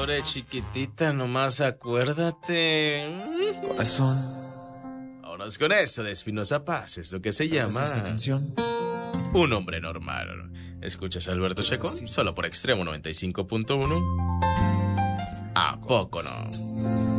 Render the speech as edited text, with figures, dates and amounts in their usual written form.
Pobre chiquitita, nomás acuérdate. Corazón. Vámonos con esto de Espinoza Paz, es lo que se llama Esta canción. Un hombre normal. ¿Escuchas a Alberto Chacón? Sí. Solo por Extremo 95.1. ¿A poco no?